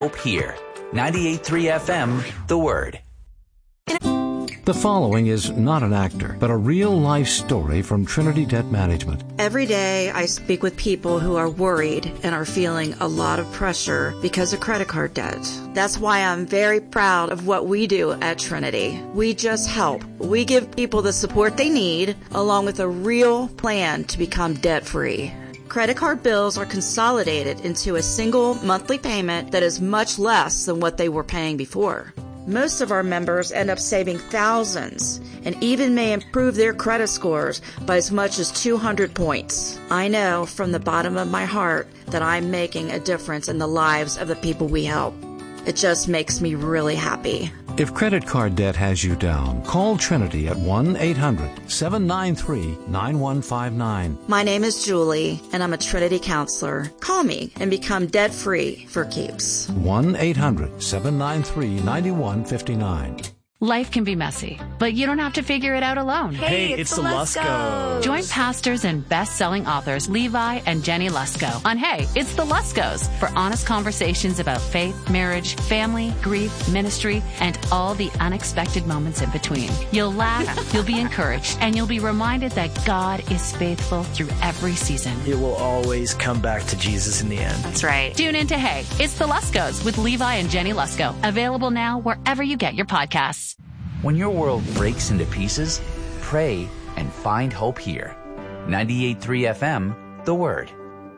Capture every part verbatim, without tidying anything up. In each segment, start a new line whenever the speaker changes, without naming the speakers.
Hope here. ninety-eight point three F M, The Word.
The following is not an actor, but a real-life story from Trinity Debt Management.
Every day I speak with people who are worried and are feeling a lot of pressure because of credit card debt. That's why I'm very proud of what we do at Trinity. We just help. We give people the support they need, along with a real plan to become debt-free. Credit card bills are consolidated into a single monthly payment that is much less than what they were paying before. Most of our members end up saving thousands and even may improve their credit scores by as much as two hundred points. I know from the bottom of my heart that I'm making a difference in the lives of the people we help. It just makes me really happy.
If credit card debt has you down, call Trinity at one eight hundred seven nine three nine one five nine.
My name is Julie, and I'm a Trinity counselor. Call me and become debt-free for keeps.
one eight hundred seven nine three nine one five nine.
Life can be messy, but you don't have to figure it out alone.
Hey, hey it's, it's the Luskos.
Join pastors and best-selling authors Levi and Jenny Lusko on Hey, It's the Luskos for honest conversations about faith, marriage, family, grief, ministry, and all the unexpected moments in between. You'll laugh, you'll be encouraged, and you'll be reminded that God is faithful through every season.
It will always come back to Jesus in the end.
That's right. Tune in to Hey, It's the Luskos with Levi and Jenny Lusko. Available now wherever you get your podcasts.
When your world breaks into pieces, pray and find hope here. ninety-eight point three F M, The Word.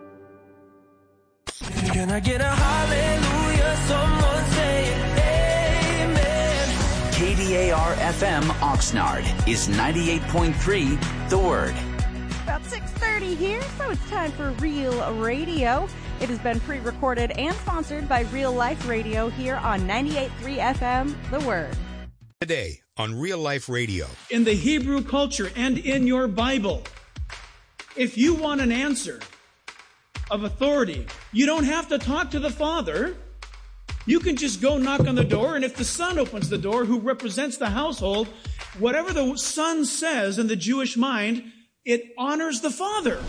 Can I get a hallelujah? Someone say amen.
K D A R F M Oxnard is ninety-eight point three, The Word.
About six thirty here, so it's time for Real Radio. It has been pre-recorded and sponsored by Real Life Radio here on ninety-eight point three F M, The Word.
Today on Real Life Radio.
In the Hebrew culture and in your Bible, if you want an answer of authority, you don't have to talk to the Father. You can just go knock on the door, and if the Son opens the door, who represents the household, whatever the Son says in the Jewish mind, it honors the Father.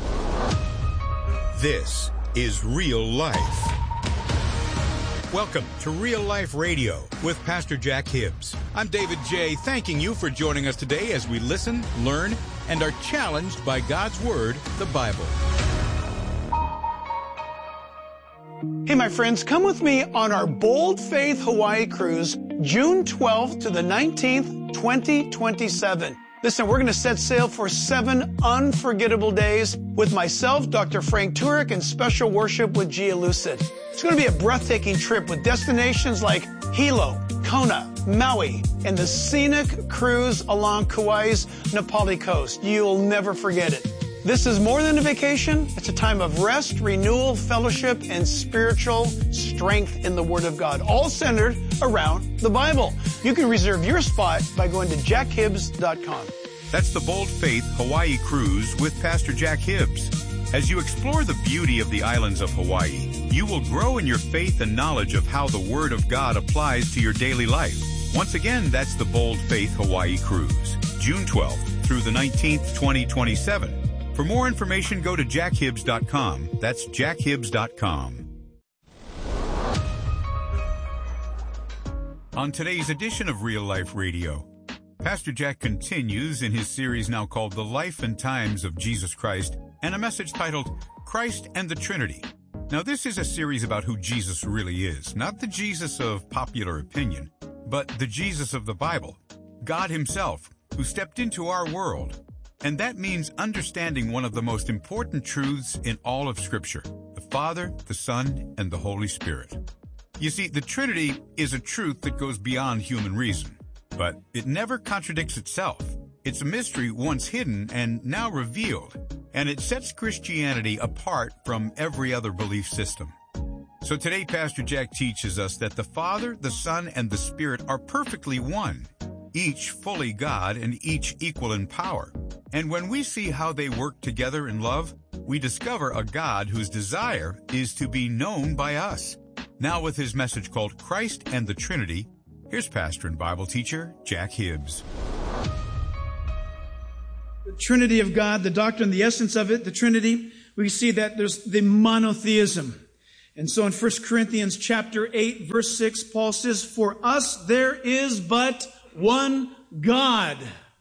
This is Real Life. Welcome to Real Life Radio with Pastor Jack Hibbs. I'm David J., thanking you for joining us today as we listen, learn, and are challenged by God's Word, the Bible.
Hey, my friends, come with me on our Bold Faith Hawaii cruise, June twelfth to the nineteenth, twenty twenty-seven. Listen, we're going to set sail for seven unforgettable days with myself, Doctor Frank Turek, and special worship with Gia Lucid. It's going to be a breathtaking trip with destinations like Hilo, Kona, Maui, and the scenic cruise along Kauai's Napali coast. You'll never forget it. This is more than a vacation. It's a time of rest, renewal, fellowship, and spiritual strength in the Word of God, all centered around the Bible. You can reserve your spot by going to jack hibbs dot com.
That's the Bold Faith Hawaii Cruise with Pastor Jack Hibbs. As you explore the beauty of the islands of Hawaii, you will grow in your faith and knowledge of how the Word of God applies to your daily life. Once again, that's the Bold Faith Hawaii Cruise, June twelfth through the nineteenth, twenty twenty-seven. For more information, go to jack hibbs dot com. That's jack hibbs dot com. On today's edition of Real Life Radio, Pastor Jack continues in his series now called The Life and Times of Jesus Christ, and a message titled Christ and the Trinity. Now, this is a series about who Jesus really is, not the Jesus of popular opinion, but the Jesus of the Bible, God Himself, who stepped into our world. And that means understanding one of the most important truths in all of Scripture, the Father, the Son, and the Holy Spirit. You see, the Trinity is a truth that goes beyond human reason, but it never contradicts itself. It's a mystery once hidden and now revealed, and it sets Christianity apart from every other belief system. So today, Pastor Jack teaches us that the Father, the Son, and the Spirit are perfectly one, each fully God and each equal in power. And when we see how they work together in love, we discover a God whose desire is to be known by us. Now with his message called Christ and the Trinity, here's pastor and Bible teacher Jack Hibbs.
The Trinity of God, the doctrine, the essence of it, the Trinity, we see that there's the monotheism. And so in First Corinthians chapter eight, verse six, Paul says, for us there is but one God,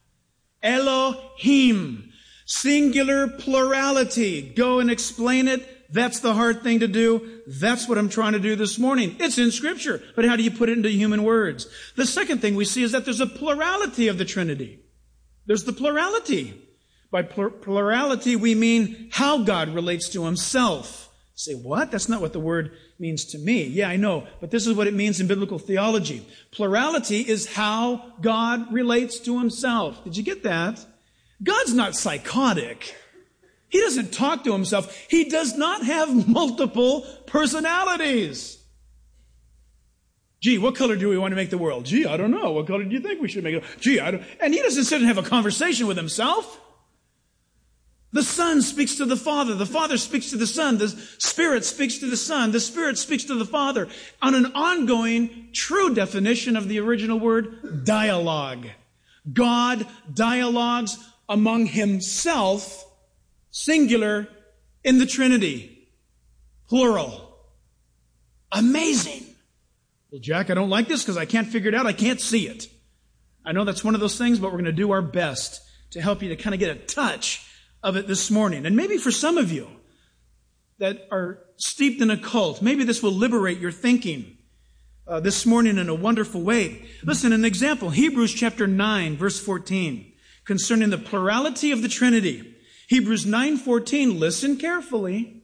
Elohim, singular plurality. Go and explain it. That's the hard thing to do. That's what I'm trying to do this morning. It's in Scripture, but how do you put it into human words? The second thing we see is that there's a plurality of the Trinity. There's the plurality. By plur- plurality, we mean how God relates to himself. You say, what? That's not what the word means to me. Yeah, I know, but this is what it means in biblical theology. Plurality is how God relates to himself. Did you get that? God's not psychotic. He doesn't talk to himself. He does not have multiple personalities. Gee, what color do we want to make the world? Gee, I don't know. What color do you think we should make it? Gee, I don't. And he doesn't sit and have a conversation with himself. The Son speaks to the Father. The Father speaks to the Son. The Spirit speaks to the Son. The Spirit speaks to the Father on an ongoing, true definition of the original word, dialogue. God dialogues among himself, singular, in the Trinity, plural. Amazing. Well, Jack, I don't like this because I can't figure it out. I can't see it. I know that's one of those things, but we're going to do our best to help you to kind of get a touch of it this morning. And maybe for some of you that are steeped in a cult, maybe this will liberate your thinking uh, this morning in a wonderful way. Listen, an example, Hebrews chapter nine, verse fourteen, concerning the plurality of the Trinity. Hebrews nine fourteen, listen carefully.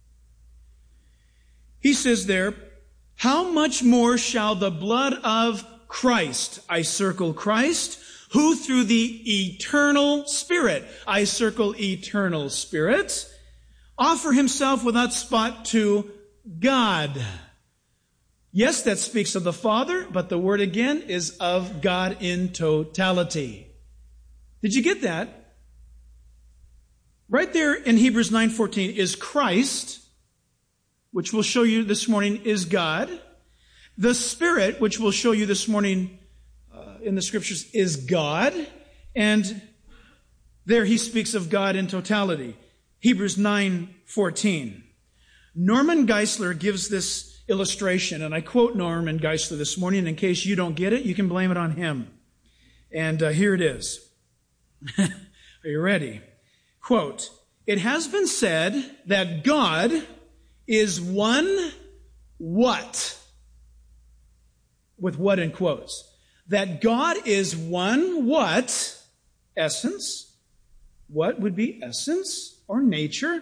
He says there, how much more shall the blood of Christ, I circle Christ, who through the eternal Spirit, I circle eternal Spirit, offer himself without spot to God. Yes, that speaks of the Father, but the word again is of God in totality. Did you get that? Right there in Hebrews nine fourteen is Christ, which we'll show you this morning is God. The Spirit, which we'll show you this morning in the Scriptures, is God. And there he speaks of God in totality. Hebrews nine fourteen. Norman Geisler gives this illustration, and I quote Norman Geisler this morning. In case you don't get it, you can blame it on him. And uh, here it is. Are you ready? Quote, it has been said that God is one what? With what in quotes? That God is one what? Essence. What would be essence or nature?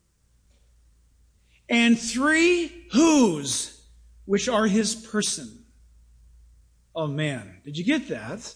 And three whose, which are his person. Oh man, did you get that?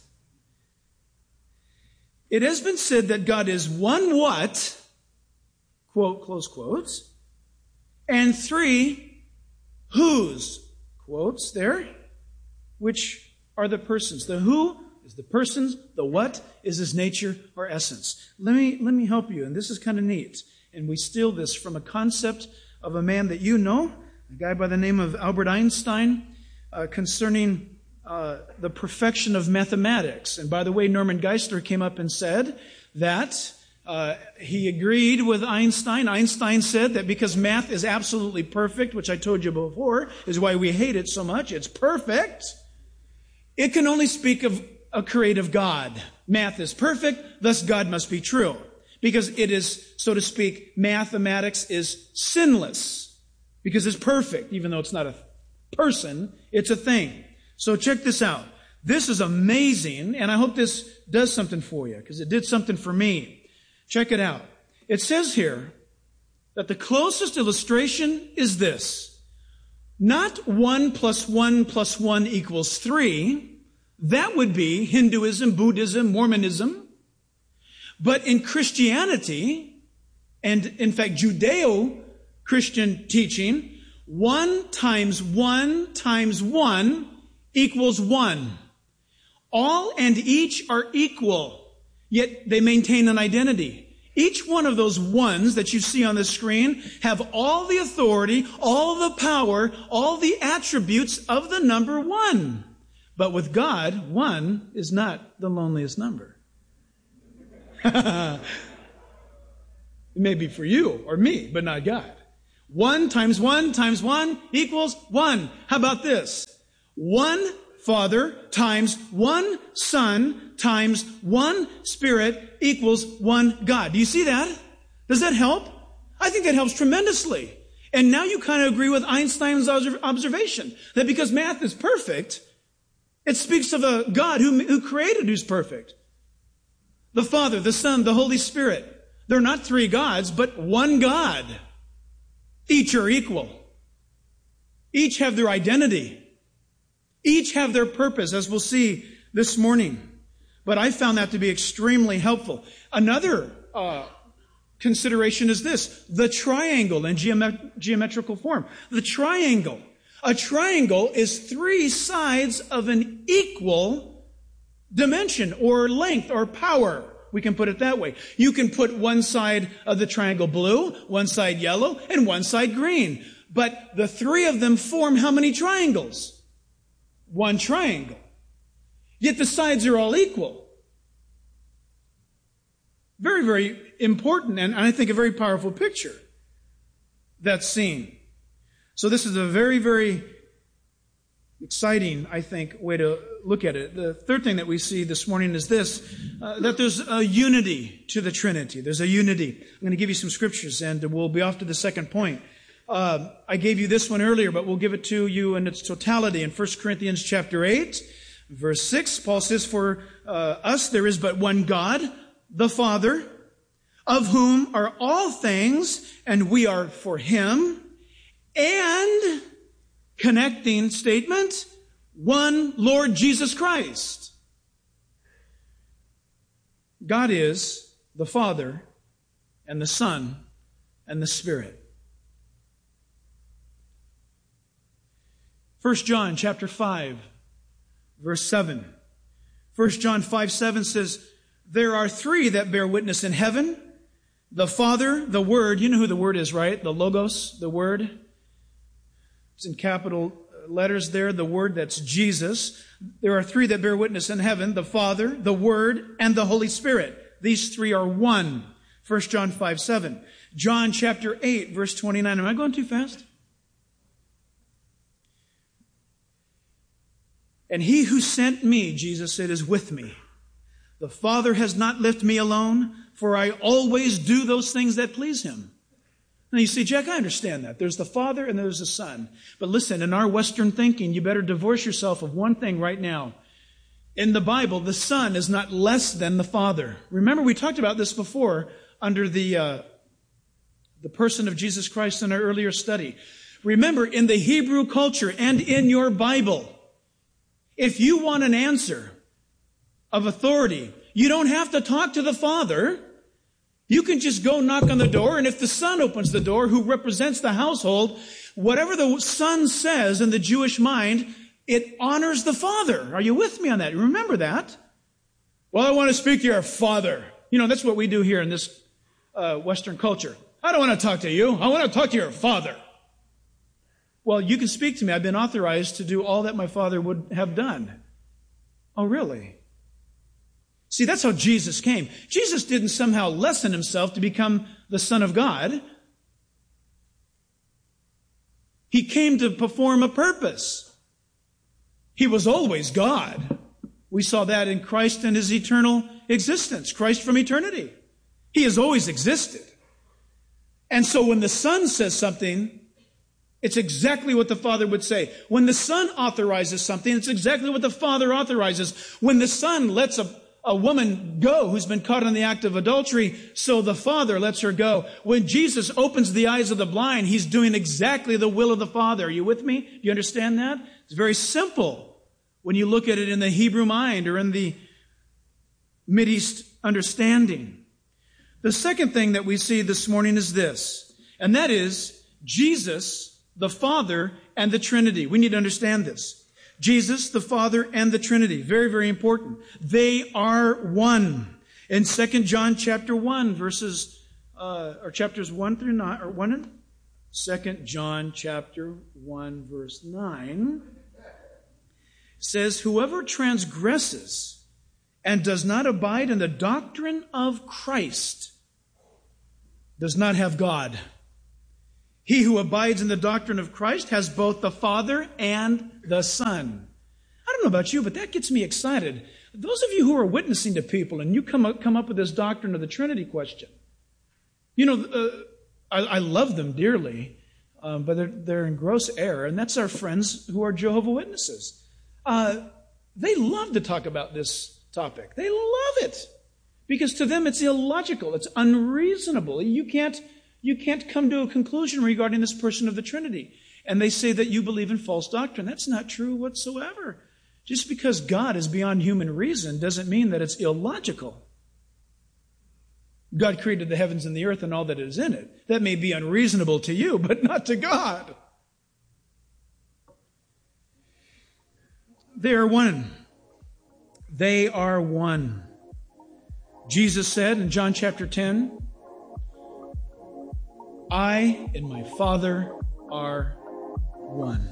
It has been said that God is one what, quote, close quotes, and three whose, quotes there, which are the persons. The who is the persons, the what is his nature or essence. Let me, let me help you, and this is kind of neat. And we steal this from a concept of a man that you know, a guy by the name of Albert Einstein, uh, concerning uh, the perfection of mathematics. And by the way, Norman Geisler came up and said that uh, he agreed with Einstein. Einstein said that because math is absolutely perfect, which I told you before, is why we hate it so much. It's perfect. It can only speak of a creative God. Math is perfect, thus God must be true. Because it is, so to speak, mathematics is sinless. Because it's perfect, even though it's not a person, it's a thing. So check this out. This is amazing, and I hope this does something for you, because it did something for me. Check it out. It says here that the closest illustration is this. Not one plus one plus one equals three. That would be Hinduism, Buddhism, Mormonism. But in Christianity, and in fact Judeo-Christian teaching, one times one times one equals one. All and each are equal, yet they maintain an identity. Each one of those ones that you see on the screen have all the authority, all the power, all the attributes of the number one. But with God, one is not the loneliest number. It may be for you or me, but not God. One times one times one equals one. How about this? One Father times one Son times one Spirit equals one God. Do you see that? Does that help? I think that helps tremendously. And now you kind of agree with Einstein's observation that because math is perfect, it speaks of a God who, who created who's perfect. The Father, the Son, the Holy Spirit. They're not three gods, but one God. Each are equal. Each have their identity. Each have their purpose, as we'll see this morning. But I found that to be extremely helpful. Another uh, consideration is this, the triangle in geomet- geometrical form. The triangle. A triangle is three sides of an equal dimension or length or power. We can put it that way. You can put one side of the triangle blue, one side yellow, and one side green. But the three of them form how many triangles? One triangle. Yet the sides are all equal. Very, very important, and I think a very powerful picture that's seen. So this is a very, very exciting, I think, way to look at it. The third thing that we see this morning is this, uh, that there's a unity to the Trinity. There's a unity. I'm going to give you some scriptures, and we'll be off to the second point. Uh, I gave you this one earlier, but we'll give it to you in its totality. In First Corinthians chapter eight, verse six, Paul says, for uh, us there is but one God, the Father, of whom are all things, and we are for Him, and connecting statement, one Lord Jesus Christ. God is the Father and the Son and the Spirit. First John chapter five, verse seven. First John five, seven says, there are three that bear witness in heaven, the Father, the Word. You know who the Word is, right? The Logos, the Word. It's in capital letters there, the Word, that's Jesus. There are three that bear witness in heaven, the Father, the Word, and the Holy Spirit. These three are one. First John five, seven. John chapter eight, verse twenty-nine. Am I going too fast? And he who sent me, Jesus said, is with me. The Father has not left me alone, for I always do those things that please Him. Now you see, Jack, I understand that. There's the Father and there's the Son. But listen, in our Western thinking, you better divorce yourself of one thing right now. In the Bible, the Son is not less than the Father. Remember, we talked about this before under the, uh, the person of Jesus Christ in our earlier study. Remember, in the Hebrew culture and in your Bible, if you want an answer of authority, you don't have to talk to the Father. You can just go knock on the door, and if the Son opens the door, who represents the household, whatever the Son says in the Jewish mind, it honors the Father. Are you with me on that? Remember that? Well, I want to speak to your Father. You know, that's what we do here in this uh, Western culture. I don't want to talk to you. I want to talk to your Father. Well, you can speak to me. I've been authorized to do all that my Father would have done. Oh, really? See, that's how Jesus came. Jesus didn't somehow lessen Himself to become the Son of God. He came to perform a purpose. He was always God. We saw that in Christ and His eternal existence. Christ from eternity. He has always existed. And so when the Son says something, it's exactly what the Father would say. When the Son authorizes something, it's exactly what the Father authorizes. When the Son lets a A woman go who's been caught in the act of adultery, so the Father lets her go. When Jesus opens the eyes of the blind, He's doing exactly the will of the Father. Are you with me? Do you understand that? It's very simple when you look at it in the Hebrew mind or in the Mideast understanding. The second thing that we see this morning is this, and that is Jesus, the Father, and the Trinity. We need to understand this. Jesus, the Father, and the Trinity. Very, very important. They are one. In Second John chapter one, verses, uh, or chapters one through nine, or one and Second John chapter one, verse nine, says, whoever transgresses and does not abide in the doctrine of Christ does not have God. He who abides in the doctrine of Christ has both the Father and the Son. I don't know about you, but that gets me excited. Those of you who are witnessing to people and you come up, come up with this doctrine of the Trinity question, you know, uh, I, I love them dearly, um, but they're, they're in gross error, and that's our friends who are Jehovah's Witnesses. Uh, they love to talk about this topic. They love it because to them it's illogical. It's unreasonable. You can't, you can't come to a conclusion regarding this person of the Trinity. And they say that you believe in false doctrine. That's not true whatsoever. Just because God is beyond human reason doesn't mean that it's illogical. God created the heavens and the earth and all that is in it. That may be unreasonable to you, but not to God. They are one. They are one. Jesus said in John chapter ten, I and my Father are one.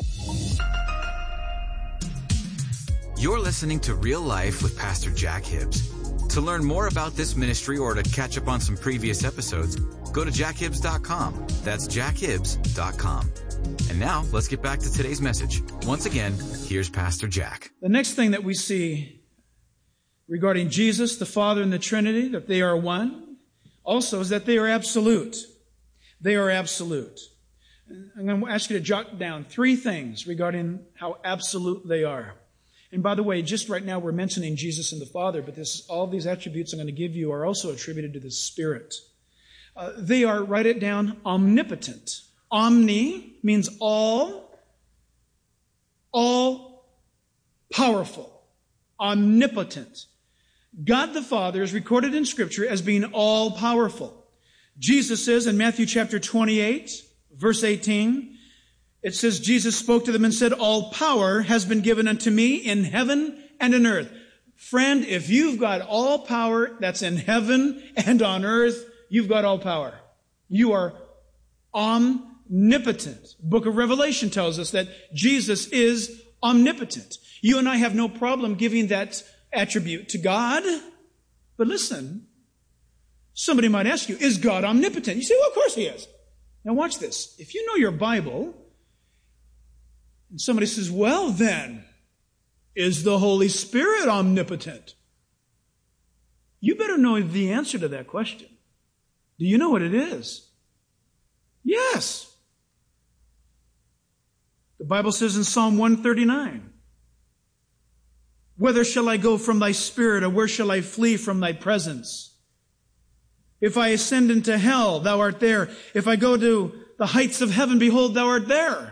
You're listening to Real Life with Pastor Jack Hibbs. To learn more about this ministry or to catch up on some previous episodes, go to jack hibbs dot com. That's jack hibbs dot com. And now, let's get back to today's message. Once again, here's Pastor Jack.
The next thing that we see regarding Jesus, the Father, and the Trinity, that they are one, also is that they are absolute. They are absolute. I'm going to ask you to jot down three things regarding how absolute they are. And by the way, just right now we're mentioning Jesus and the Father, but this, all these attributes I'm going to give you are also attributed to the Spirit. Uh, they are, write it down, omnipotent. Omni means all, all powerful, omnipotent. God the Father is recorded in Scripture as being all powerful. Jesus says in Matthew chapter twenty-eight, verse eighteen, it says, Jesus spoke to them and said, all power has been given unto me in heaven and in earth. Friend, if you've got all power that's in heaven and on earth, you've got all power. You are omnipotent. Book of Revelation tells us that Jesus is omnipotent. You and I have no problem giving that attribute to God. But listen, somebody might ask you, is God omnipotent? You say, well, of course He is. Now watch this. If you know your Bible, and somebody says, well then, is the Holy Spirit omnipotent? You better know the answer to that question. Do you know what it is? Yes. The Bible says in Psalm one thirty-nine, whither shall I go from thy spirit, or where shall I flee from thy presence? If I ascend into hell, thou art there. If I go to the heights of heaven, behold, thou art there.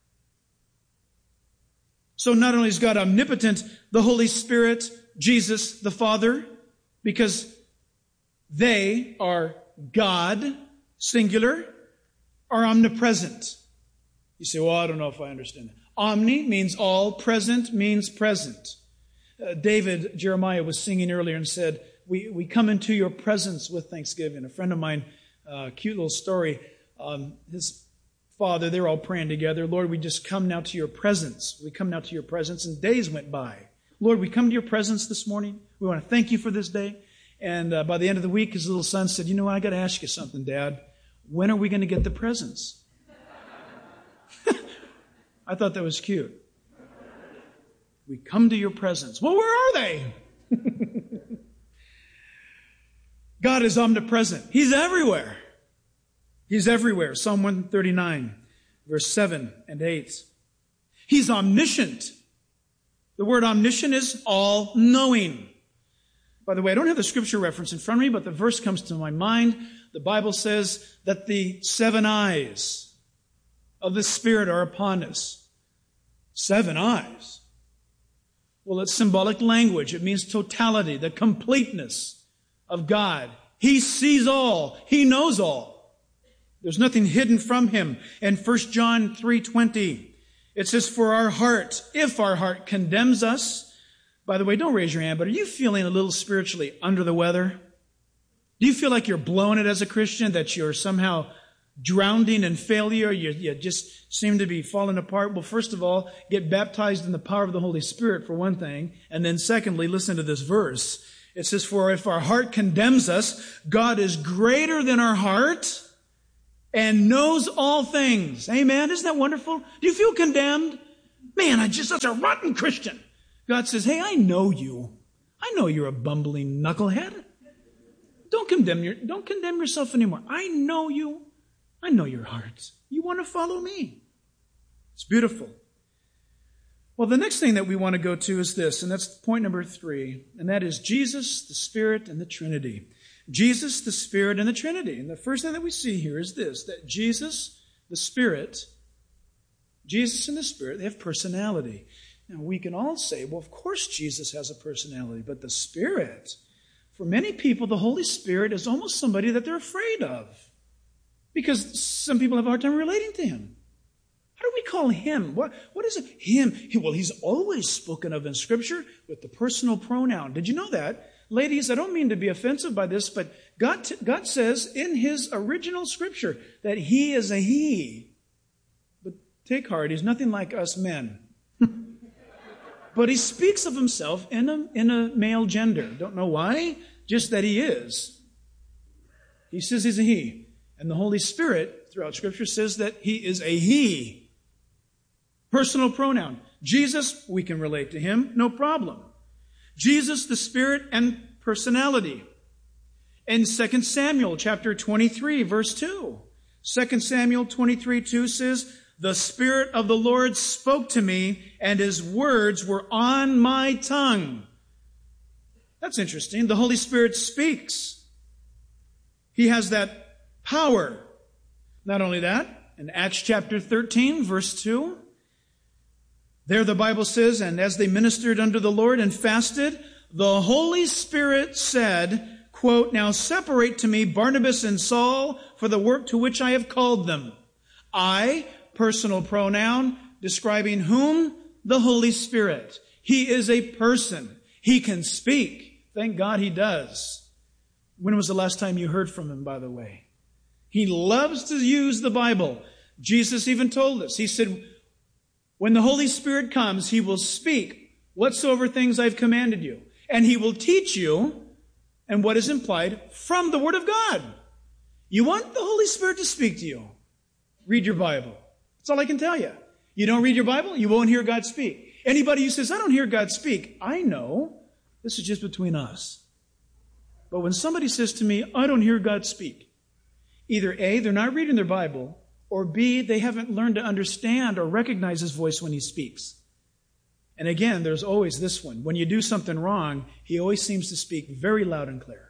So not only is God omnipotent, the Holy Spirit, Jesus, the Father, because they are God, singular, are omnipresent. You say, well, I don't know if I understand that. Omni means all, present means present. Uh, David, Jeremiah was singing earlier and said, we, we come into your presence with thanksgiving. A friend of mine, uh, cute little story, um, his father, they're all praying together. Lord, we just come now to your presence. We come now to your presence, and days went by. Lord, we come to your presence this morning. We want to thank you for this day. And uh, by the end of the week, his little son said, you know what, I got to ask you something, Dad. When are we going to get the presents? I thought that was cute. We come to your presence. Well, where are they? God is omnipresent. He's everywhere. He's everywhere. Psalm one thirty-nine, verse seven and eight. He's omniscient. The word omniscient is all-knowing. By the way, I don't have the scripture reference in front of me, but the verse comes to my mind. The Bible says that the seven eyes of the Spirit are upon us. Seven eyes. Well, it's symbolic language. It means totality, the completeness of God. He sees all. He knows all. There's nothing hidden from Him. And First John three twenty, it says, for our heart, if our heart condemns us. By the way, don't raise your hand, but are you feeling a little spiritually under the weather? Do you feel like you're blowing it as a Christian, that you're somehow drowning in failure? You, you just seem to be falling apart? Well, first of all, get baptized in the power of the Holy Spirit, for one thing. And then secondly, listen to this verse. It says, for if our heart condemns us, God is greater than our heart and knows all things. Amen. Isn't that wonderful? Do you feel condemned? Man, I'm just such a rotten Christian. God says, hey, I know you. I know you're a bumbling knucklehead. Don't condemn your, don't condemn yourself anymore. I know you. I know your heart. You want to follow me. It's beautiful. Well, the next thing that we want to go to is this, and that's point number three, and that is Jesus, the Spirit, and the Trinity. Jesus, the Spirit, and the Trinity. And the first thing that we see here is this, that Jesus, the Spirit, Jesus and the Spirit, they have personality. Now, we can all say, well, of course Jesus has a personality, but the Spirit, for many people, the Holy Spirit is almost somebody that they're afraid of because some people have a hard time relating to Him. How do we call Him? What, what is it? Him. He, well, He's always spoken of in Scripture with the personal pronoun. Did you know that? Ladies, I don't mean to be offensive by this, but God, God says in His original Scripture that He is a He. But take heart, He's nothing like us men. But He speaks of Himself in a, in a male gender. Don't know why, just that He is. He says He's a He. And the Holy Spirit, throughout Scripture, says that He is a He. Personal pronoun. Jesus, we can relate to Him, no problem. Jesus, the Spirit, and personality. In Second Samuel chapter twenty-three, verse two. Second Samuel twenty-three, two says, the Spirit of the Lord spoke to me, and His words were on my tongue. That's interesting. The Holy Spirit speaks. He has that power. Not only that, in Acts chapter thirteen, verse two, there the Bible says, and as they ministered unto the Lord and fasted, the Holy Spirit said, quote, now separate to me Barnabas and Saul for the work to which I have called them. I, personal pronoun, describing whom? The Holy Spirit. He is a person. He can speak. Thank God He does. When was the last time you heard from Him, by the way? He loves to use the Bible. Jesus even told us. He said, when the Holy Spirit comes, He will speak whatsoever things I've commanded you. And He will teach you, and what is implied, from the Word of God. You want the Holy Spirit to speak to you? Read your Bible. That's all I can tell you. You don't read your Bible, you won't hear God speak. Anybody who says, I don't hear God speak, I know this is just between us. But when somebody says to me, I don't hear God speak, either A, they're not reading their Bible, or B, they haven't learned to understand or recognize His voice when He speaks. And again, there's always this one. When you do something wrong, He always seems to speak very loud and clear.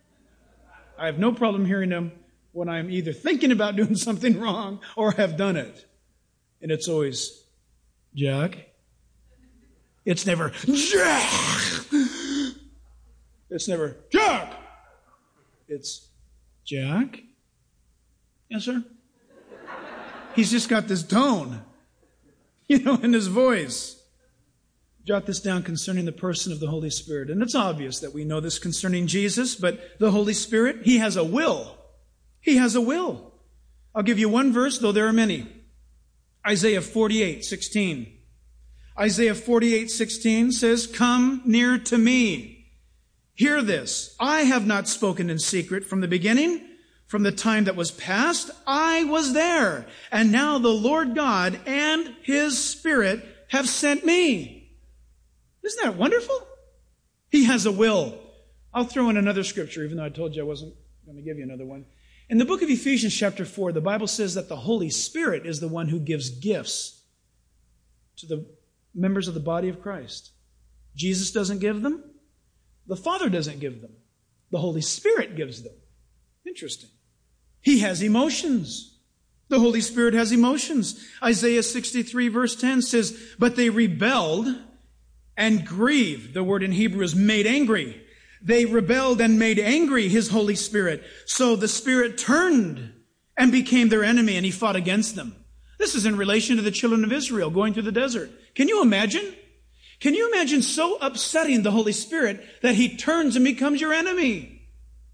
I have no problem hearing Him when I'm either thinking about doing something wrong or have done it. And it's always, Jack. It's never, Jack. It's never, Jack. It's, Jack. Yes, sir. He's just got this tone, you know, in his voice. Jot this down concerning the person of the Holy Spirit. And it's obvious that we know this concerning Jesus, but the Holy Spirit, He has a will. He has a will. I'll give you one verse, though there are many. Isaiah forty-eight, sixteen. Isaiah forty-eight, sixteen says, come near to me. Hear this. I have not spoken in secret from the beginning. From the time that was past, I was there. And now the Lord God and His Spirit have sent me. Isn't that wonderful? He has a will. I'll throw in another scripture, even though I told you I wasn't going to give you another one. In the book of Ephesians chapter four, the Bible says that the Holy Spirit is the one who gives gifts to the members of the body of Christ. Jesus doesn't give them. The Father doesn't give them. The Holy Spirit gives them. Interesting. He has emotions. The Holy Spirit has emotions. Isaiah sixty-three verse ten says, but they rebelled and grieved. The word in Hebrew is made angry. They rebelled and made angry His Holy Spirit. So the Spirit turned and became their enemy, and He fought against them. This is in relation to the children of Israel going through the desert. Can you imagine? Can you imagine so upsetting the Holy Spirit that He turns and becomes your enemy?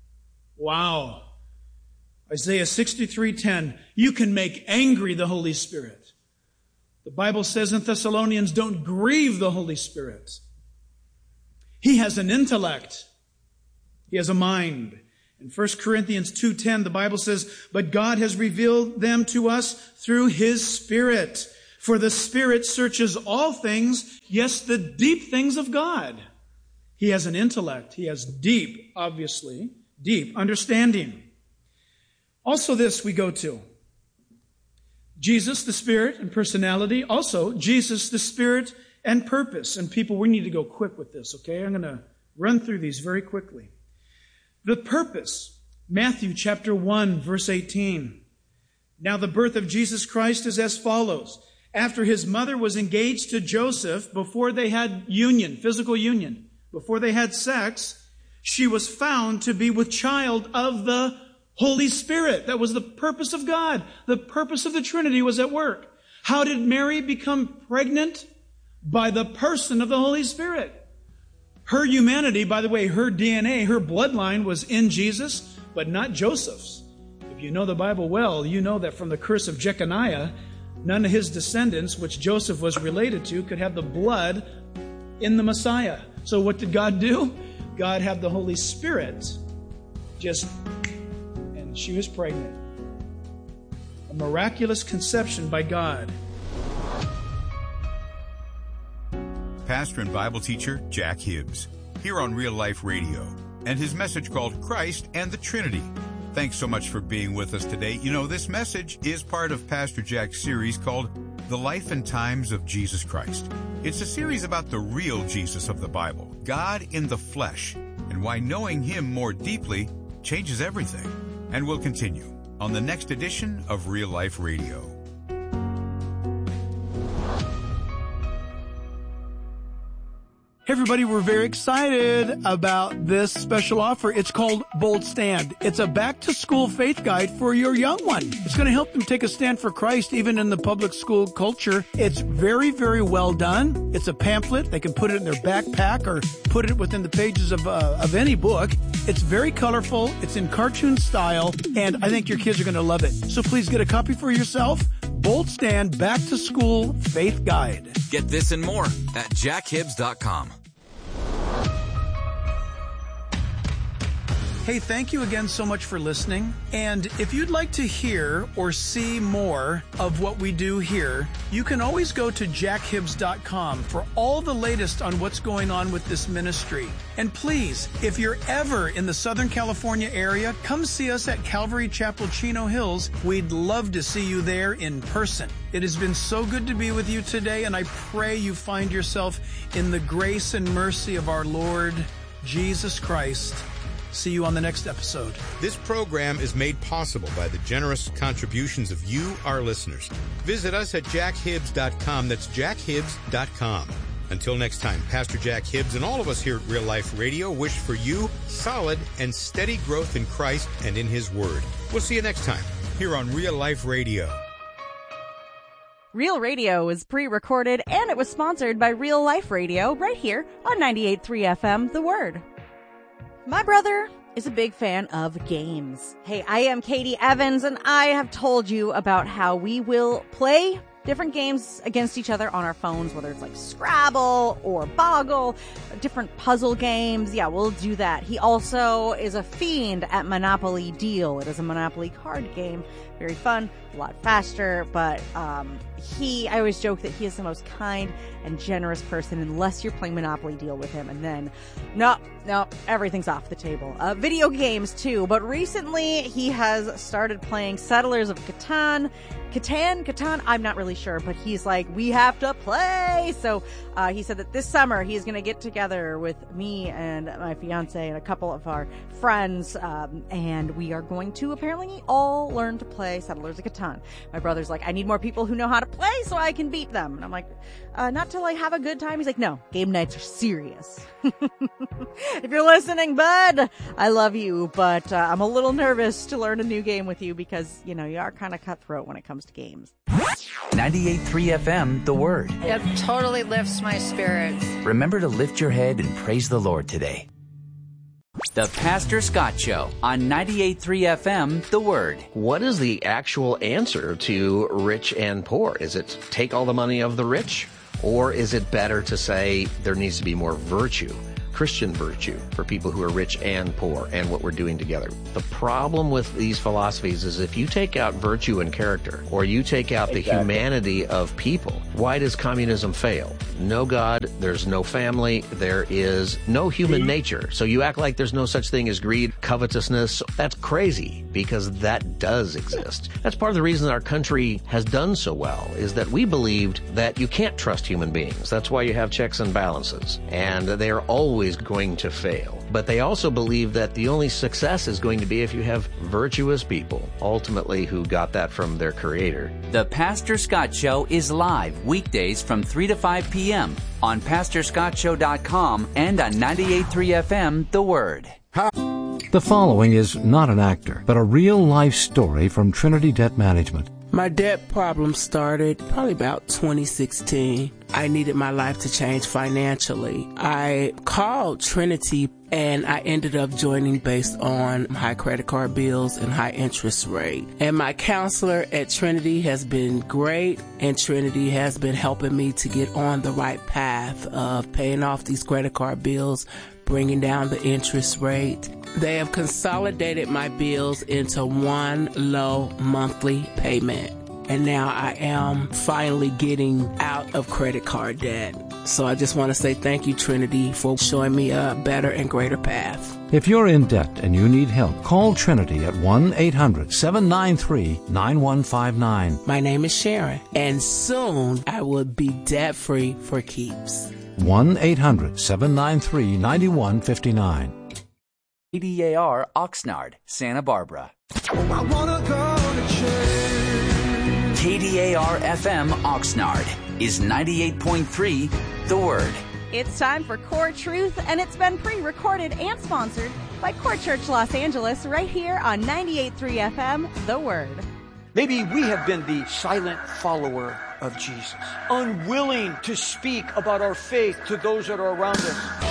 Wow. Isaiah sixty-three ten, you can make angry the Holy Spirit. The Bible says in Thessalonians, don't grieve the Holy Spirit. He has an intellect. He has a mind. In First Corinthians two ten, the Bible says, "But God has revealed them to us through His Spirit. For the Spirit searches all things, yes, the deep things of God." He has an intellect. He has deep, obviously, deep understanding. Also this we go to. Jesus, the Spirit and personality. Also, Jesus, the Spirit and purpose. And people, we need to go quick with this, okay? I'm going to run through these very quickly. The purpose. Matthew chapter one, verse eighteen. "Now the birth of Jesus Christ is as follows. After his mother was engaged to Joseph, before they had union, physical union, before they had sex, she was found to be with child of the Holy Spirit." That was the purpose of God. The purpose of the Trinity was at work. How did Mary become pregnant? By the person of the Holy Spirit. Her humanity, by the way, her D N A, her bloodline was in Jesus, but not Joseph's. If you know the Bible well, you know that from the curse of Jeconiah, none of his descendants, which Joseph was related to, could have the blood in the Messiah. So what did God do? God had the Holy Spirit just, and she was pregnant. A miraculous conception by God.
Pastor and Bible teacher Jack Hibbs, here on Real Life Radio, and his message called Christ and the Trinity. Thanks so much for being with us today. You know, this message is part of Pastor Jack's series called The Life and Times of Jesus Christ. It's a series about the real Jesus of the Bible, God in the flesh, and why knowing Him more deeply changes everything. And we'll continue on the next edition of Real Life Radio.
Hey everybody, we're very excited about this special offer. It's called Bold Stand. It's a back-to-school faith guide for your young one. It's going to help them take a stand for Christ even in the public school culture. It's very, very well done. It's a pamphlet. They can put it in their backpack or put it within the pages of uh, of any book. It's very colorful. It's in cartoon style, and I think your kids are going to love it. So please get a copy for yourself. Bold Stand Back-to-School Faith Guide.
Get this and more at jack hibbs dot com.
Hey, thank you again so much for listening. And if you'd like to hear or see more of what we do here, you can always go to jack hibbs dot com for all the latest on what's going on with this ministry. And please, if you're ever in the Southern California area, come see us at Calvary Chapel, Chino Hills. We'd love to see you there in person. It has been so good to be with you today, and I pray you find yourself in the grace and mercy of our Lord Jesus Christ. See you on the next episode.
This program is made possible by the generous contributions of you, our listeners. Visit us at jack hibbs dot com. That's jack hibbs dot com. Until next time, Pastor Jack Hibbs and all of us here at Real Life Radio wish for you solid and steady growth in Christ and in His Word. We'll see you next time here on Real Life Radio.
Real Radio was pre-recorded and it was sponsored by Real Life Radio right here on ninety-eight point three F M, The Word. My brother is a big fan of games. Hey, I am Katie Evans, and I have told you about how we will play different games against each other on our phones, whether it's like Scrabble or Boggle, different puzzle games. Yeah, we'll do that. He also is a fiend at Monopoly Deal. It is a Monopoly card game. Very fun, a lot faster, but um, he, I always joke that he is the most kind and generous person unless you're playing Monopoly Deal with him, and then, no, no, everything's off the table. Uh, video games, too, but recently he has started playing Settlers of Catan, Catan, Catan, I'm not really sure, but he's like, we have to play! So uh, he said that this summer he's going to get together with me and my fiance and a couple of our friends, um, and we are going to apparently all learn to play Settlers of Catan. My brother's like, I need more people who know how to play so I can beat them. And I'm like, uh, not to like have a good time. He's like, no, game nights are serious. If you're listening, bud, I love you, but uh, I'm a little nervous to learn a new game with you because, you know, you are kind of cutthroat when it comes to games.
ninety-eight point three F M, The Word.
It totally lifts my spirits.
Remember to lift your head and praise the Lord today. The Pastor Scott Show on ninety-eight point three F M, The Word.
What is the actual answer to rich and poor? Is it take all the money of the rich? Or is it better to say there needs to be more virtue Christian virtue for people who are rich and poor and what we're doing together. The problem with these philosophies is if you take out virtue and character, or you take out the
exactly.
humanity of people, why does communism fail? No God, there's no family, there is no human nature. So you act like there's no such thing as greed, covetousness. That's crazy, because that does exist. That's part of the reason our country has done so well, is that we believed that you can't trust human beings. That's why you have checks and balances, and they are always going to fail. But they also believe that the only success is going to be if you have virtuous people, ultimately, who got that from their Creator.
The Pastor Scott Show is live weekdays from three to five p.m. on pastor scott show dot com and on ninety-eight point three F M, The Word.
The following is not an actor, but a real-life story from Trinity Debt Management.
My debt problem started probably about twenty sixteen. I needed my life to change financially. I called Trinity and I ended up joining based on high credit card bills and high interest rate. And my counselor at Trinity has been great, and Trinity has been helping me to get on the right path of paying off these credit card bills, bringing down the interest rate. They have consolidated my bills into one low monthly payment. And now I am finally getting out of credit card debt. So I just want to say thank you, Trinity, for showing me a better and greater path.
If you're in debt and you need help, call Trinity at one eight hundred seven nine three nine one five nine.
My name is Sharon, and soon I will be debt-free for keeps.
one eight hundred seven nine three nine one five nine.
K D A R Oxnard, Santa Barbara.
I wanna go to church.
K D A R F M Oxnard is ninety-eight point three, The Word.
It's time for Core Truth, and it's been pre-recorded and sponsored by Core Church Los Angeles right here on ninety-eight point three F M, The Word.
Maybe we have been the silent follower of Jesus, unwilling to speak about our faith to those that are around us.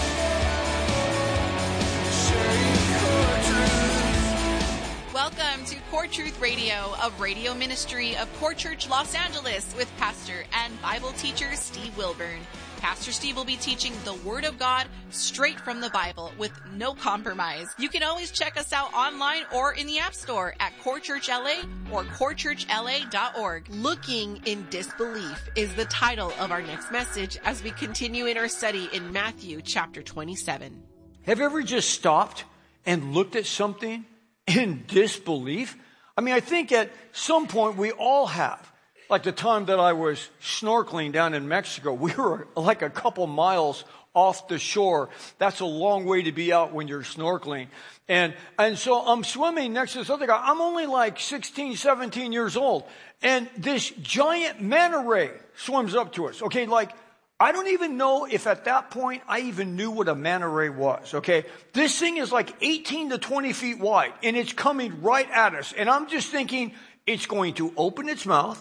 Welcome to Core Truth Radio, a radio ministry of Core Church Los Angeles with pastor and Bible teacher Steve Wilburn. Pastor Steve will be teaching the Word of God straight from the Bible with no compromise. You can always check us out online or in the App Store at Core Church L A or core church L A dot org. Looking in Disbelief is the title of our next message as we continue in our study in Matthew chapter twenty-seven.
Have you ever just stopped and looked at something in disbelief? I mean, I think at some point we all have. Like the time that I was snorkeling down in Mexico, we were like a couple miles off the shore. That's a long way to be out when you're snorkeling. And, and so I'm swimming next to this other guy. I'm only like sixteen, seventeen years old. And this giant manta ray swims up to us. Okay, like, I don't even know if at that point I even knew what a manta ray was, okay? This thing is like eighteen to twenty feet wide, and it's coming right at us. And I'm just thinking it's going to open its mouth,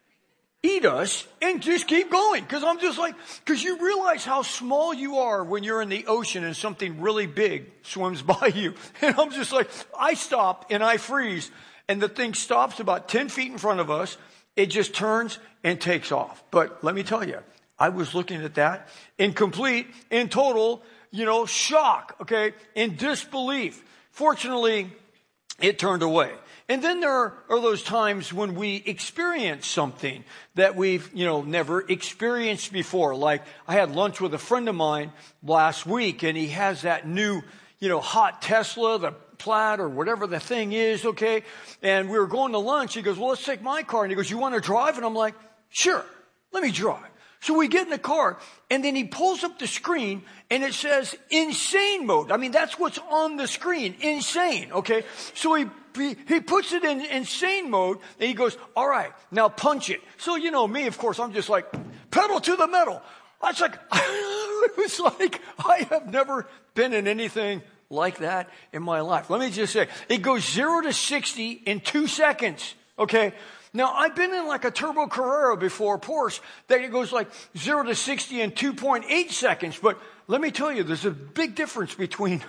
eat us, and just keep going. Because I'm just like, because you realize how small you are when you're in the ocean and something really big swims by you. And I'm just like, I stop and I freeze, and the thing stops about ten feet in front of us. It just turns and takes off. But let me tell you, I was looking at that in complete, in total, you know, shock, okay, in disbelief. Fortunately, it turned away. And then there are those times when we experience something that we've, you know, never experienced before. Like I had lunch with a friend of mine last week, and he has that new, you know, hot Tesla, the Plaid or whatever the thing is, okay? And we were going to lunch. He goes, well, let's take my car. And he goes, you want to drive? And I'm like, sure, let me drive. So we get in the car, and then he pulls up the screen, and it says insane mode. I mean, that's what's on the screen, insane, okay? So he he, he puts it in insane mode, and he goes, all right, now punch it. So, you know, me, of course, I'm just like, pedal to the metal. I was like, it was like, I have never been in anything like that in my life. Let me just say, it goes zero to sixty in two seconds, okay? Now, I've been in like a Turbo Carrera before, Porsche, that it goes like zero to sixty in two point eight seconds. But let me tell you, there's a big difference between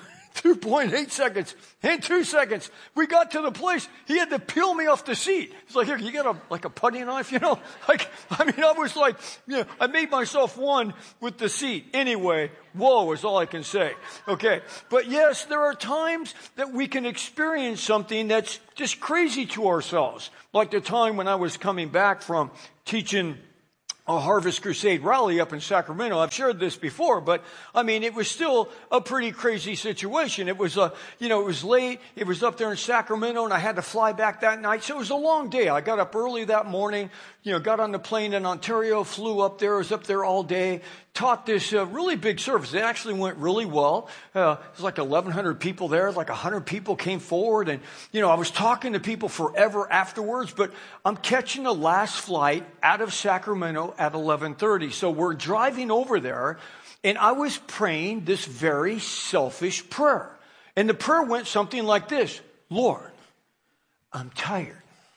two point eight seconds. In two seconds, we got to the place. He had to peel me off the seat. He's like, here, you got a, like a putty knife, you know? Like, I mean, I was like, you know, I made myself one with the seat. Anyway, whoa is all I can say. Okay. But yes, there are times that we can experience something that's just crazy to ourselves. Like the time when I was coming back from teaching a Harvest Crusade rally up in Sacramento. I've shared this before, but I mean, it was still a pretty crazy situation. It was, uh, you know, it was late. It was up there in Sacramento, and I had to fly back that night. So it was a long day. I got up early that morning, you know, got on the plane in Ontario, flew up there. I was up there all day, taught this uh, really big service. It actually went really well. Uh, it was like eleven hundred people there. Like one hundred people came forward. And, you know, I was talking to people forever afterwards, but I'm catching the last flight out of Sacramento at eleven thirty. So we're driving over there, and I was praying this very selfish prayer. And the prayer went something like this: Lord, I'm tired.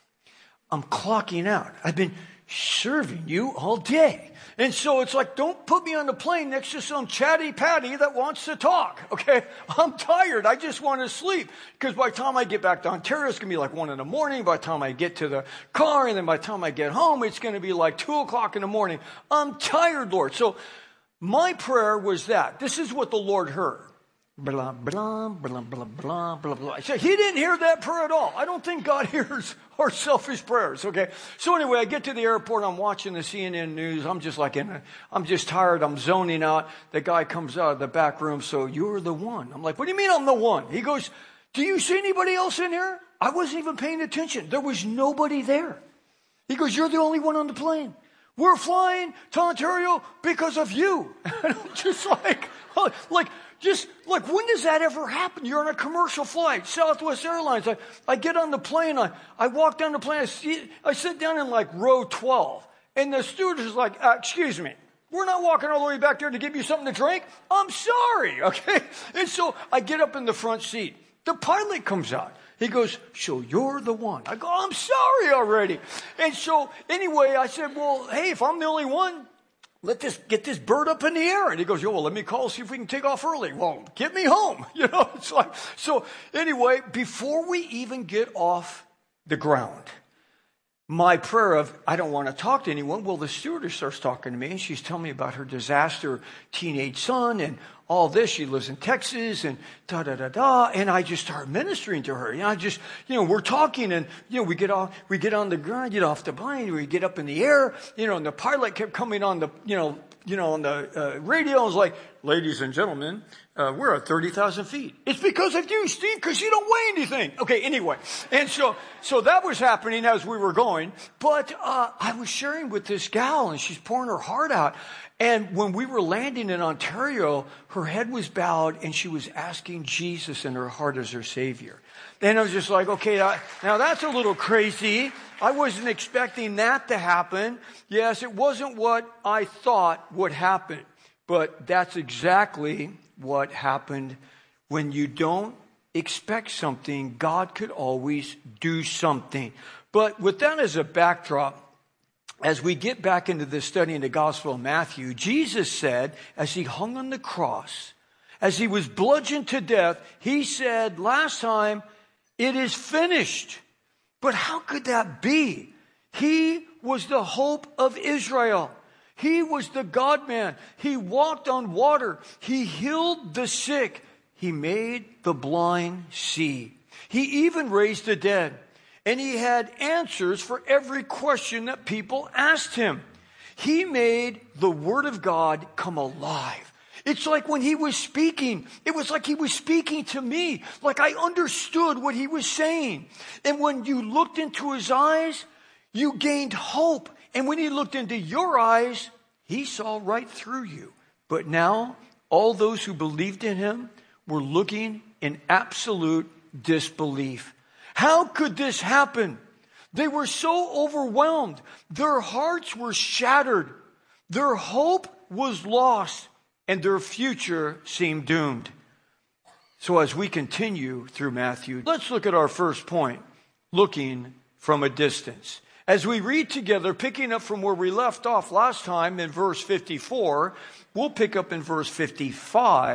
I'm clocking out. I've been serving you all day. And so it's like, don't put me on the plane next to some chatty patty that wants to talk, okay? I'm tired. I just want to sleep. Because by the time I get back to Ontario, it's going to be like one in the morning. By the time I get to the car, and then by the time I get home, it's going to be like two o'clock in the morning. I'm tired, Lord. So my prayer was that. This is what the Lord heard. Blah, blah, blah, blah, blah, blah, blah. So he didn't hear that prayer at all. I don't think God hears our selfish prayers, okay? So anyway, I get to the airport. I'm watching the C N N news. I'm just like, in a, I'm just tired. I'm zoning out. The guy comes out of the back room. So you're the one. I'm like, what do you mean I'm the one? He goes, do you see anybody else in here? I wasn't even paying attention. There was nobody there. He goes, you're the only one on the plane. We're flying to Ontario because of you. And I'm just like, like, just like, when does that ever happen? You're on a commercial flight, Southwest Airlines. I, I get on the plane. I, I walk down the plane. I, see, I sit down in like row twelve. And the stewardess is like, uh, excuse me, we're not walking all the way back there to give you something to drink. I'm sorry. Okay. And so I get up in the front seat. The pilot comes out. He goes, so you're the one. I go, I'm sorry already. And so anyway, I said, well, hey, if I'm the only one, let this, get this bird up in the air. And he goes, yo, well, let me call, see if we can take off early. Well, get me home. You know, it's like, so anyway, before we even get off the ground, my prayer of, I don't want to talk to anyone. Well, the stewardess starts talking to me, and she's telling me about her disaster teenage son and all this. She lives in Texas and da, da, da, da. And I just start ministering to her. You know, I just, you know, we're talking, and, you know, we get off, we get on the ground, get off the plane, we get up in the air, you know, and the pilot kept coming on the, you know, you know, on the uh, radio. I was like, ladies and gentlemen, uh, we're at thirty thousand feet. It's because of you, Steve, because you don't weigh anything. Okay, anyway. And so, so that was happening as we were going. But, uh, I was sharing with this gal, and she's pouring her heart out. And when we were landing in Ontario, her head was bowed, and she was asking Jesus in her heart as her Savior. And I was just like, okay, uh, now that's a little crazy. I wasn't expecting that to happen. Yes, it wasn't what I thought would happen. But that's exactly what happened. When you don't expect something, God could always do something. But with that as a backdrop, as we get back into the study in the Gospel of Matthew, Jesus said, as he hung on the cross, as he was bludgeoned to death, he said last time, it is finished. But how could that be? He was the hope of Israel. He was the God-man. He walked on water. He healed the sick. He made the blind see. He even raised the dead. And he had answers for every question that people asked him. He made the Word of God come alive. It's like when he was speaking, it was like he was speaking to me, like I understood what he was saying. And when you looked into his eyes, you gained hope. And when he looked into your eyes, he saw right through you. But now, all those who believed in him were looking in absolute disbelief. How could this happen? They were so overwhelmed. Their hearts were shattered. Their hope was lost, and their future seemed doomed. So as we continue through Matthew, let's look at our first point, looking from a distance. As we read together, picking up from where we left off last time in verse fifty-four, we'll pick up in verse fifty-five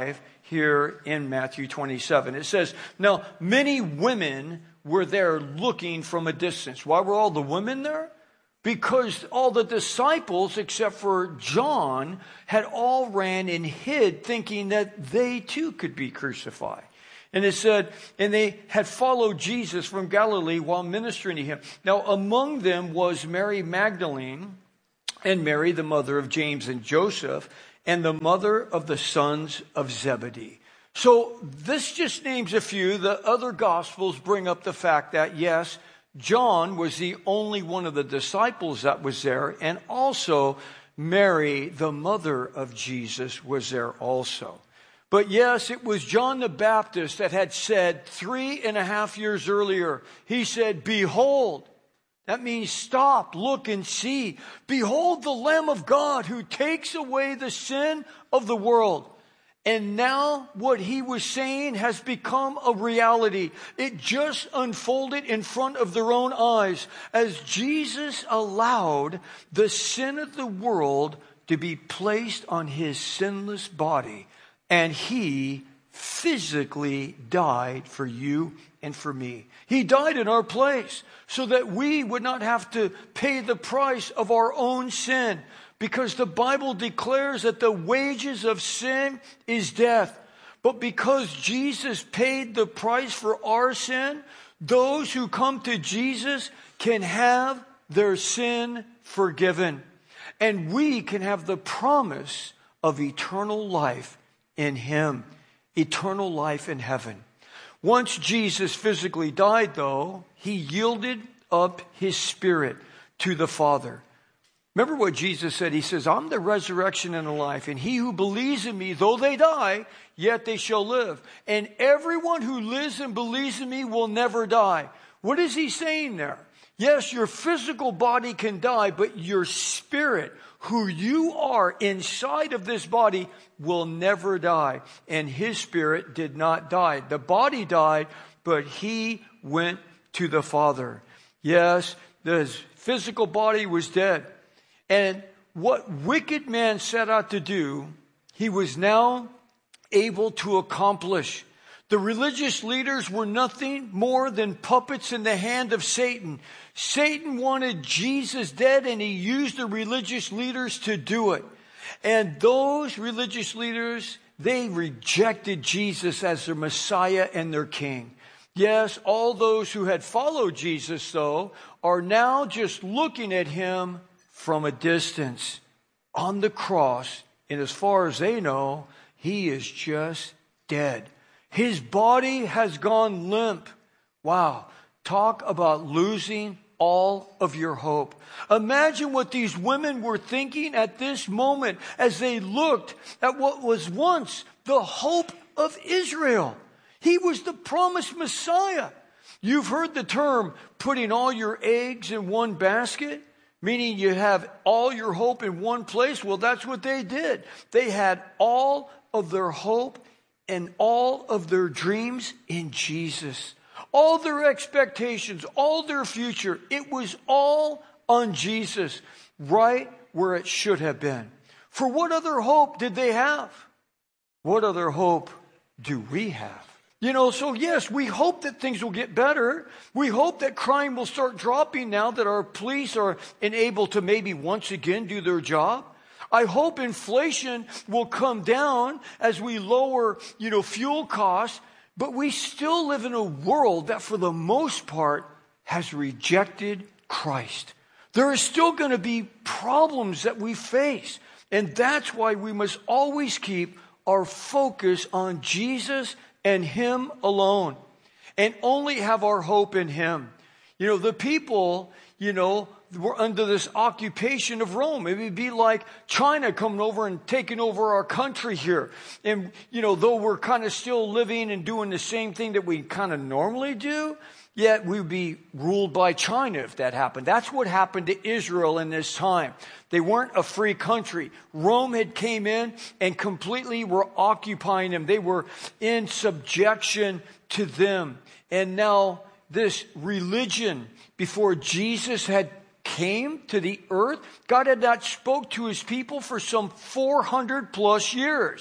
here in Matthew twenty-seven. It says, now many women were there looking from a distance. Why were all the women there? Because all the disciples, except for John, had all ran and hid, thinking that they too could be crucified. And it said, and they had followed Jesus from Galilee while ministering to him. Now among them was Mary Magdalene, and Mary, the mother of James and Joseph, and the mother of the sons of Zebedee. So this just names a few. The other Gospels bring up the fact that, yes, John was the only one of the disciples that was there, and also Mary, the mother of Jesus, was there also. But yes, it was John the Baptist that had said three and a half years earlier, he said, behold, that means stop, look and see. Behold the Lamb of God who takes away the sin of the world. And now what he was saying has become a reality. It just unfolded in front of their own eyes as Jesus allowed the sin of the world to be placed on his sinless body. And he physically died for you and for me. He died in our place so that we would not have to pay the price of our own sin. Because the Bible declares that the wages of sin is death. But because Jesus paid the price for our sin, those who come to Jesus can have their sin forgiven. And we can have the promise of eternal life in him. Eternal life in heaven. Once Jesus physically died, though, he yielded up his spirit to the Father. Remember what Jesus said? He says, I'm the resurrection and the life, and he who believes in me, though they die, yet they shall live. And everyone who lives and believes in me will never die. What is he saying there? Yes, your physical body can die, but your spirit, who you are inside of this body, will never die. And his spirit did not die. The body died, but he went to the Father. Yes, the physical body was dead. And what wicked man set out to do, he was now able to accomplish. The religious leaders were nothing more than puppets in the hand of Satan. Satan wanted Jesus dead, and he used the religious leaders to do it. And those religious leaders, they rejected Jesus as their Messiah and their King. Yes, all those who had followed Jesus, though, are now just looking at him from a distance on the cross. And as far as they know, he is just dead. His body has gone limp. Wow. Talk about losing all of your hope. Imagine what these women were thinking at this moment as they looked at what was once the hope of Israel. He was the promised Messiah. You've heard the term putting all your eggs in one basket, meaning you have all your hope in one place. Well, that's what they did. They had all of their hope and all of their dreams in Jesus. All their expectations, all their future, it was all on Jesus, right where it should have been. For what other hope did they have? What other hope do we have? You know, so yes, we hope that things will get better. We hope that crime will start dropping now that our police are enabled to maybe once again do their job. I hope inflation will come down as we lower, you know, fuel costs. But we still live in a world that for the most part has rejected Christ. There are still going to be problems that we face. And that's why we must always keep our focus on Jesus and him alone. And only have our hope in him. You know, the people, you know, were under this occupation of Rome. It would be like China coming over and taking over our country here. And, you know, though we're kind of still living and doing the same thing that we kind of normally do, yet we'd be ruled by China if that happened. That's what happened to Israel in this time. They weren't a free country. Rome had came in and completely were occupying them. They were in subjection to them. And now this religion, before Jesus had came to the earth, God had not spoke to his people for some four hundred plus years.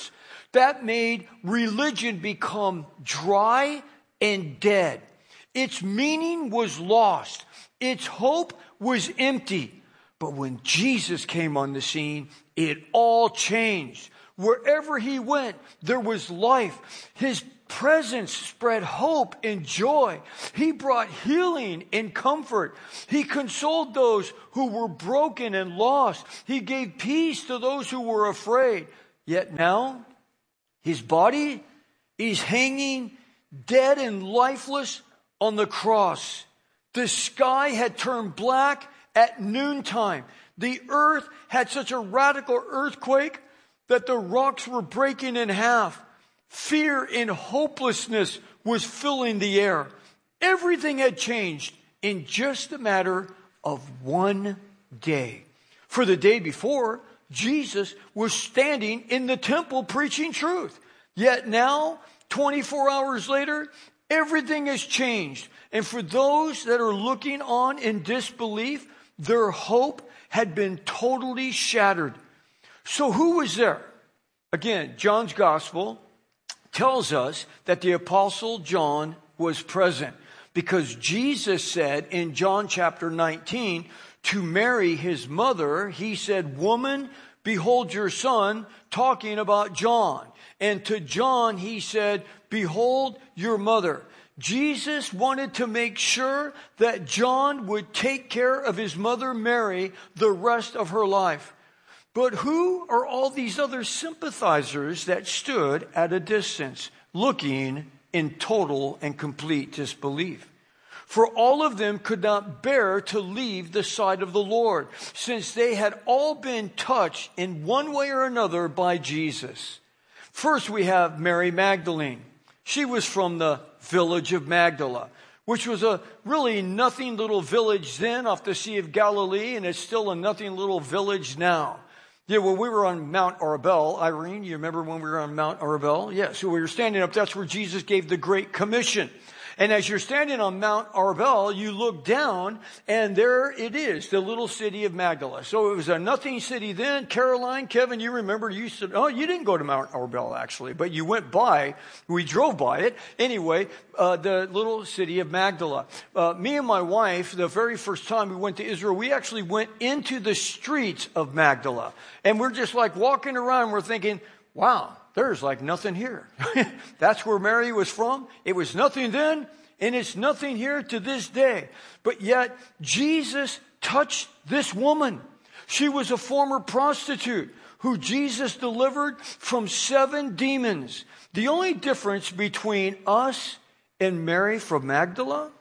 That made religion become dry and dead. Its meaning was lost. Its hope was empty. But when Jesus came on the scene, it all changed. Wherever he went, there was life. His presence spread hope and joy. He brought healing and comfort. He consoled those who were broken and lost. He gave peace to those who were afraid. Yet now, his body is hanging dead and lifeless on the cross. The sky had turned black at noontime. The earth had such a radical earthquake that the rocks were breaking in half. Fear and hopelessness was filling the air. Everything had changed in just a matter of one day. For the day before, Jesus was standing in the temple preaching truth. Yet now, twenty-four hours later, everything has changed. And for those that are looking on in disbelief, their hope had been totally shattered. So who was there? Again, John's gospel tells us that the apostle John was present, because Jesus said in John chapter nineteen to Mary, his mother, he said, "Woman, behold your son," talking about John. And to John, he said, "Behold your mother." Jesus wanted to make sure that John would take care of his mother Mary the rest of her life. But who are all these other sympathizers that stood at a distance, looking in total and complete disbelief? For all of them could not bear to leave the side of the Lord, since they had all been touched in one way or another by Jesus. First, we have Mary Magdalene. She was from the village of Magdala, which was a really nothing little village then off the Sea of Galilee, and it's still a nothing little village now. Yeah, when we were on Mount Arbel, Irene, you remember when we were on Mount Arbel? Yeah, so we were standing up, that's where Jesus gave the Great Commission. And as you're standing on Mount Arbel, you look down, and there it is, the little city of Magdala. So it was a nothing city then. Caroline, Kevin, you remember, you said, oh, you didn't go to Mount Arbel, actually, but you went by, we drove by it. Anyway, uh, the little city of Magdala. Uh, me and my wife, the very first time we went to Israel, we actually went into the streets of Magdala. And we're just like walking around, we're thinking, wow, there's like nothing here. That's where Mary was from. It was nothing then, and it's nothing here to this day. But yet, Jesus touched this woman. She was a former prostitute who Jesus delivered from seven demons. The only difference between us and Mary from Magdala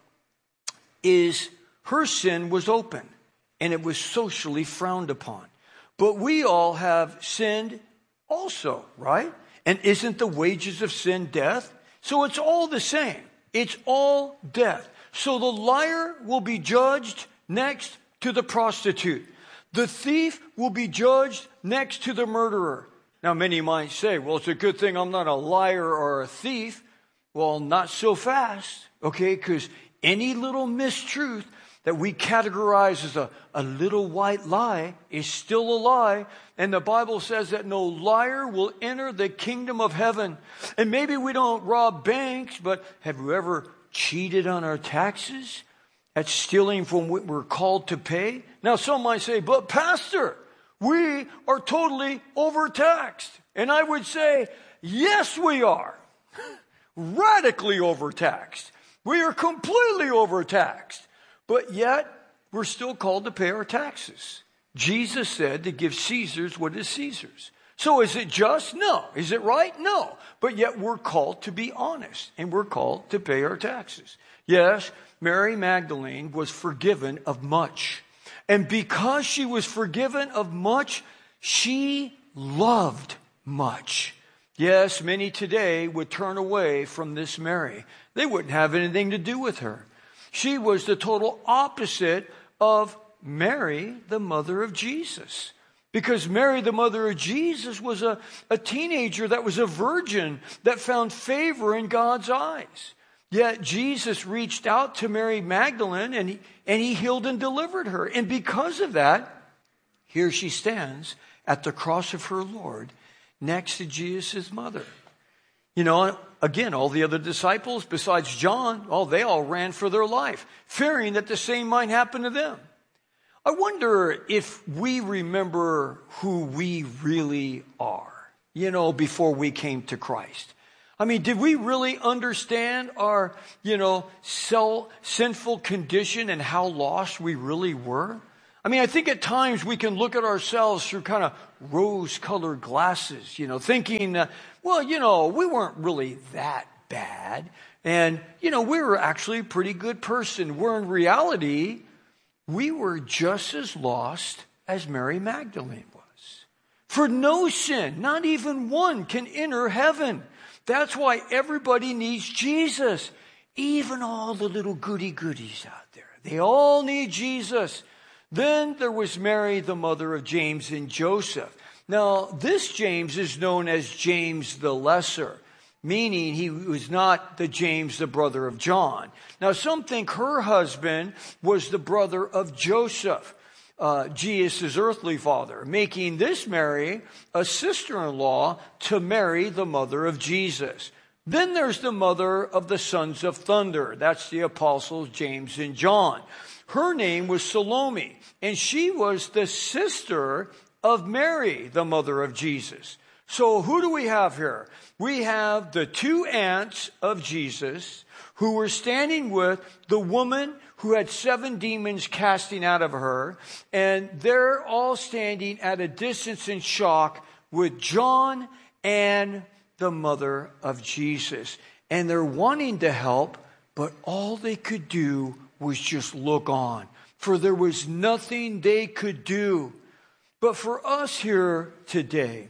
is her sin was open, and it was socially frowned upon. But we all have sinned also, right? And isn't the wages of sin death? So it's all the same. It's all death. So the liar will be judged next to the prostitute. The thief will be judged next to the murderer. Now, many might say, well, it's a good thing I'm not a liar or a thief. Well, not so fast, okay? Because any little mistruth that we categorize as a, a little white lie is still a lie. And the Bible says that no liar will enter the kingdom of heaven. And maybe we don't rob banks, but have you ever cheated on our taxes? That's stealing from what we're called to pay. Now, some might say, but Pastor, we are totally overtaxed. And I would say, yes, we are. Radically overtaxed. We are completely overtaxed. But yet, we're still called to pay our taxes. Jesus said to give Caesar's what is Caesar's. So is it just? No. Is it right? No. But yet we're called to be honest, and we're called to pay our taxes. Yes, Mary Magdalene was forgiven of much. And because she was forgiven of much, she loved much. Yes, many today would turn away from this Mary. They wouldn't have anything to do with her. She was the total opposite of Mary, the mother of Jesus. Because Mary, the mother of Jesus, was a, a teenager that was a virgin that found favor in God's eyes. Yet Jesus reached out to Mary Magdalene and he, and he healed and delivered her. And because of that, here she stands at the cross of her Lord, next to Jesus' mother. You know, again, all the other disciples besides John, oh, they all ran for their life, fearing that the same might happen to them. I wonder if we remember who we really are, you know, before we came to Christ. I mean, did we really understand our, you know, self, sinful condition and how lost we really were? I mean, I think at times we can look at ourselves through kind of rose-colored glasses, you know, thinking, uh, well, you know, we weren't really that bad. And, you know, we were actually a pretty good person. Where in reality, we were just as lost as Mary Magdalene was. For no sin, not even one, can enter heaven. That's why everybody needs Jesus. Even all the little goody-goodies out there. They all need Jesus. Then there was Mary, the mother of James and Joseph. Now, this James is known as James the Lesser, meaning he was not the James, the brother of John. Now, some think her husband was the brother of Joseph, uh, Jesus' earthly father, making this Mary a sister-in-law to Mary, the mother of Jesus. Then there's the mother of the sons of thunder. That's the apostles James and John. Her name was Salome, and she was the sister of Mary, the mother of Jesus. So who do we have here? We have the two aunts of Jesus who were standing with the woman who had seven demons casting out of her, and they're all standing at a distance in shock with John and the mother of Jesus. And they're wanting to help, but all they could do was just look on, for there was nothing they could do. But for us here today,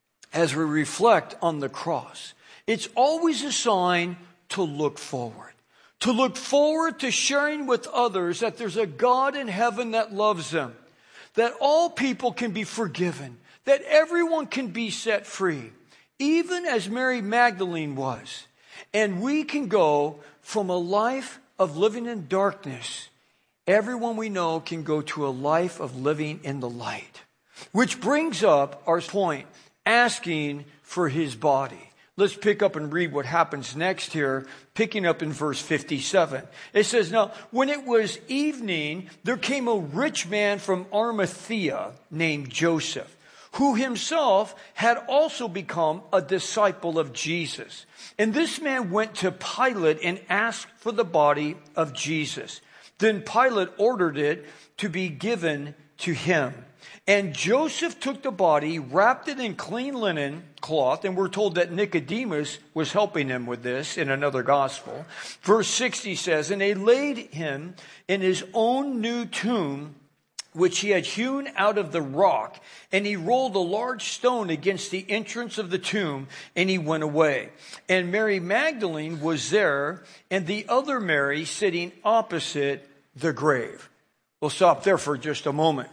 as we reflect on the cross, it's always a sign to look forward. To look forward to sharing with others that there's a God in heaven that loves them, that all people can be forgiven, that everyone can be set free, even as Mary Magdalene was. And we can go from a life of living in darkness. Everyone we know can go to a life of living in the light. Which brings up our point, asking for his body. Let's pick up and read what happens next here, picking up in verse fifty-seven. It says, now, when it was evening, there came a rich man from Arimathea named Joseph, who himself had also become a disciple of Jesus. And this man went to Pilate and asked for the body of Jesus. Then Pilate ordered it to be given to him. And Joseph took the body, wrapped it in clean linen cloth, and we're told that Nicodemus was helping him with this in another gospel. Verse sixty says, and they laid him in his own new tomb, which he had hewn out of the rock, and he rolled a large stone against the entrance of the tomb, and he went away. And Mary Magdalene was there, and the other Mary sitting opposite the grave. We'll stop there for just a moment.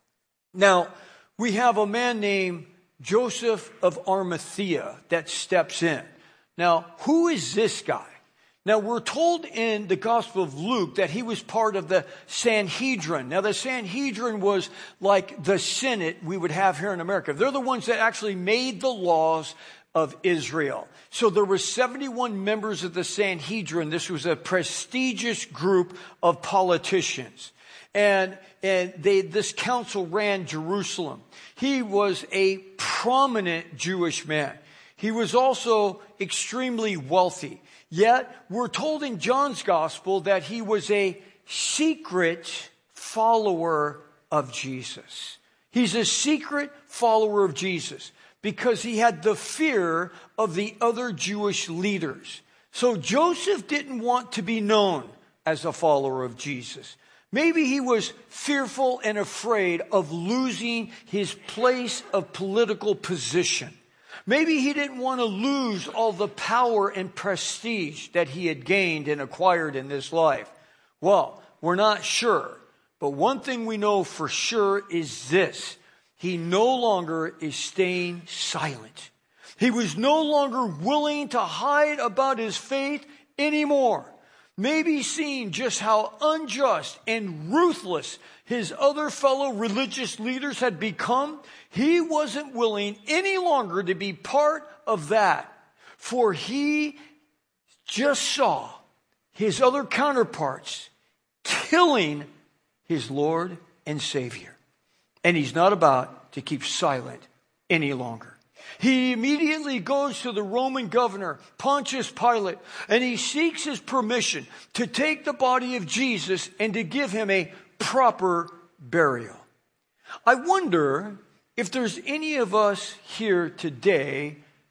Now, we have a man named Joseph of Arimathea that steps in. Now, who is this guy? Now, we're told in the Gospel of Luke that he was part of the Sanhedrin. Now, the Sanhedrin was like the Senate we would have here in America. They're the ones that actually made the laws of Israel. So there were seventy-one members of the Sanhedrin. This was a prestigious group of politicians. And, and they, this council ran Jerusalem. He was a prominent Jewish man. He was also extremely wealthy. Yet, we're told in John's gospel that he was a secret follower of Jesus. He's a secret follower of Jesus because he had the fear of the other Jewish leaders. So Joseph didn't want to be known as a follower of Jesus. Maybe he was fearful and afraid of losing his place of political position. Maybe he didn't want to lose all the power and prestige that he had gained and acquired in this life. Well, we're not sure. But one thing we know for sure is this. He no longer is staying silent. He was no longer willing to hide about his faith anymore. Maybe seeing just how unjust and ruthless his other fellow religious leaders had become, he wasn't willing any longer to be part of that. For he just saw his other counterparts killing his Lord and Savior. And he's not about to keep silent any longer. He immediately goes to the Roman governor, Pontius Pilate, and he seeks his permission to take the body of Jesus and to give him a proper burial. I wonder if there's any of us here today